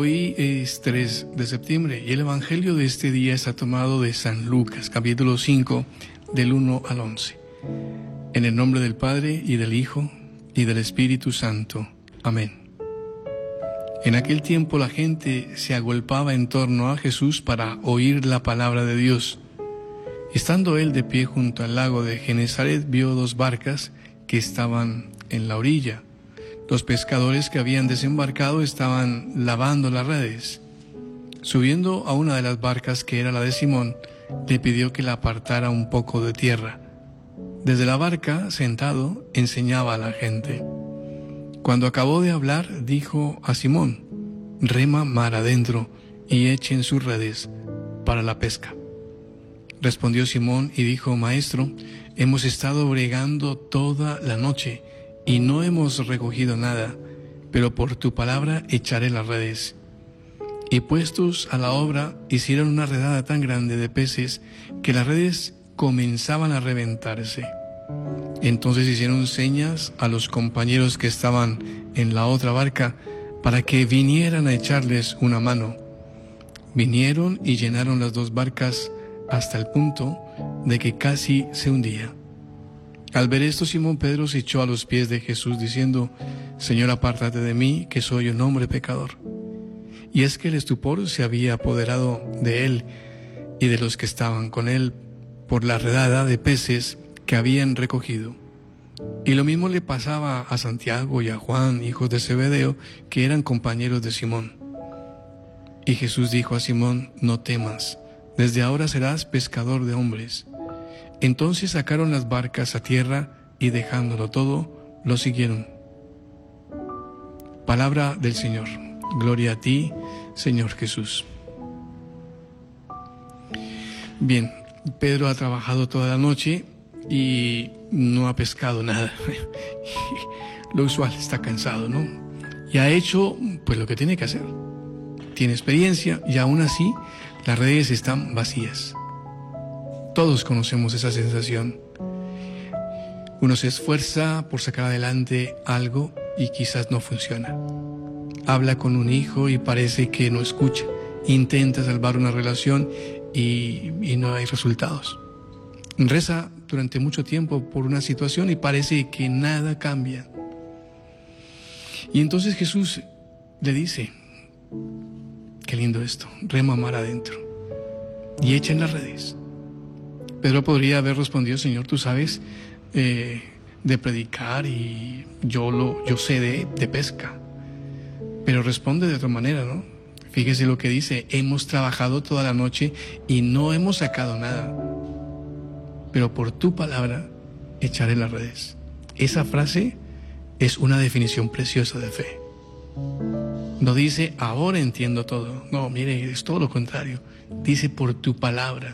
Hoy es 3 de septiembre y el Evangelio de este día está tomado de San Lucas, capítulo 5, del 1 al 11. En el nombre del Padre, y del Hijo, y del Espíritu Santo. Amén. En aquel tiempo la gente se agolpaba en torno a Jesús para oír la palabra de Dios. Estando él de pie junto al lago de Genesaret, vio 2 barcas que estaban en la orilla. Los pescadores que habían desembarcado estaban lavando las redes. Subiendo a una de las barcas, que era la de Simón, le pidió que la apartara un poco de tierra. Desde la barca, sentado, enseñaba a la gente. Cuando acabó de hablar, dijo a Simón: «Rema mar adentro y echen sus redes para la pesca». Respondió Simón y dijo: «Maestro, hemos estado bregando toda la noche y no hemos recogido nada, pero por tu palabra echaré las redes». Y puestos a la obra, hicieron una redada tan grande de peces que las redes comenzaban a reventarse. Entonces hicieron señas a los compañeros que estaban en la otra barca para que vinieran a echarles una mano. Vinieron y llenaron las 2 barcas hasta el punto de que casi se hundía. Al ver esto, Simón Pedro se echó a los pies de Jesús diciendo: «Señor, apártate de mí, que soy un hombre pecador». Y es que el estupor se había apoderado de él y de los que estaban con él por la redada de peces que habían recogido. Y lo mismo le pasaba a Santiago y a Juan, hijos de Zebedeo, que eran compañeros de Simón. Y Jesús dijo a Simón: «No temas, desde ahora serás pescador de hombres». Entonces sacaron las barcas a tierra y, dejándolo todo, lo siguieron. Palabra del Señor. Gloria a ti, Señor Jesús. Bien, Pedro ha trabajado toda la noche y no ha pescado nada. Lo usual, está cansado, ¿no? Y ha hecho pues lo que tiene que hacer. Tiene experiencia y aún así las redes están vacías. Todos conocemos esa sensación. Uno se esfuerza por sacar adelante algo y quizás no funciona. Habla con un hijo y parece que no escucha. Intenta salvar una relación y no hay resultados. Reza durante mucho tiempo por una situación y parece que nada cambia. Y entonces Jesús le dice: «Qué lindo esto, rema mar adentro y echen las redes». Pedro podría haber respondido: «Señor, tú sabes de predicar y yo sé de pesca». Pero responde de otra manera, ¿no? Fíjese lo que dice: «Hemos trabajado toda la noche y no hemos sacado nada, pero por tu palabra echaré las redes». Esa frase es una definición preciosa de fe. No dice: «Ahora entiendo todo». No, mire, es todo lo contrario. Dice: «Por tu palabra».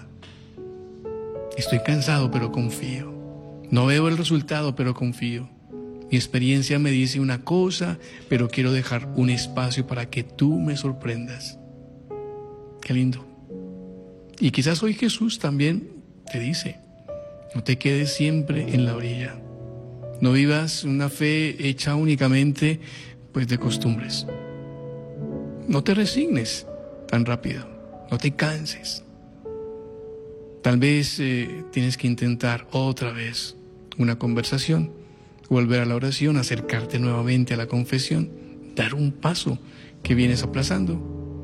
Estoy cansado, pero confío. No veo el resultado, pero confío. Mi experiencia me dice una cosa, pero quiero dejar un espacio para que tú me sorprendas. Qué lindo. Y quizás hoy Jesús también te dice: no te quedes siempre en la orilla. No vivas una fe hecha únicamente pues de costumbres. No te resignes tan rápido. No te canses. Tal vez tienes que intentar otra vez una conversación, volver a la oración, acercarte nuevamente a la confesión, dar un paso que vienes aplazando.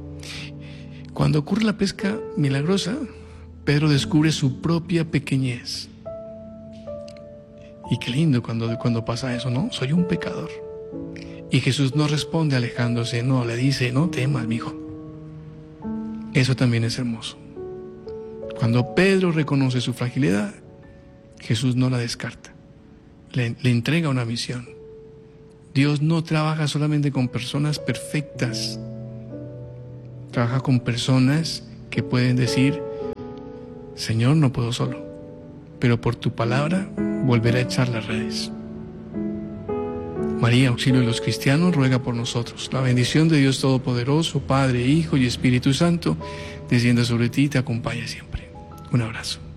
Cuando ocurre la pesca milagrosa, Pedro descubre su propia pequeñez. Y qué lindo cuando pasa eso, ¿no? Soy un pecador. Y Jesús no responde alejándose, no, le dice: «No temas, mijo». Eso también es hermoso. Cuando Pedro reconoce su fragilidad, Jesús no la descarta. Le entrega una misión. Dios no trabaja solamente con personas perfectas. Trabaja con personas que pueden decir: «Señor, no puedo solo, pero por tu palabra volveré a echar las redes». María, auxilio de los cristianos, ruega por nosotros. La bendición de Dios Todopoderoso, Padre, Hijo y Espíritu Santo, descienda sobre ti y te acompañe siempre. Un abrazo.